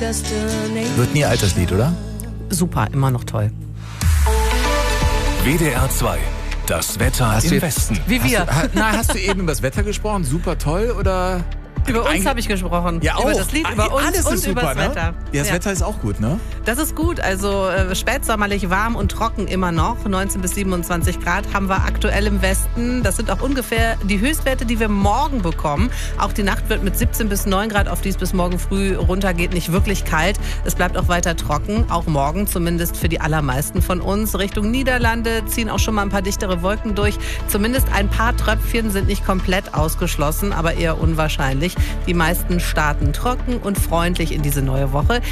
Wird nie alt, das Lied, oder? Super, immer noch toll. WDR 2. Das Wetter im Westen. Wie wir. Hast du eben über das Wetter gesprochen? Super toll oder? Über uns habe ich gesprochen. Ja, auch. Über das Lied, über uns alles und ist über super, das Wetter. Ne? Ja, das Wetter ist auch gut, ne? Das ist gut. Also spätsommerlich warm und trocken immer noch. 19 bis 27 Grad haben wir aktuell im Westen. Das sind auch ungefähr die Höchstwerte, die wir morgen bekommen. Auch die Nacht wird mit 17 bis 9 Grad, auf die es bis morgen früh runtergeht, nicht wirklich kalt. Es bleibt auch weiter trocken. Auch morgen, zumindest für die allermeisten von uns. Richtung Niederlande ziehen auch schon mal ein paar dichtere Wolken durch. Zumindest ein paar Tröpfchen sind nicht komplett ausgeschlossen, aber eher unwahrscheinlich. Die meisten starten trocken und freundlich in diese neue Woche.